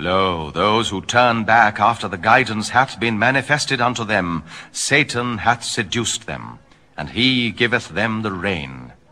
Lo, those who turn back after the guidance hath been manifested unto them, Satan hath seduced them, and he giveth them the rein.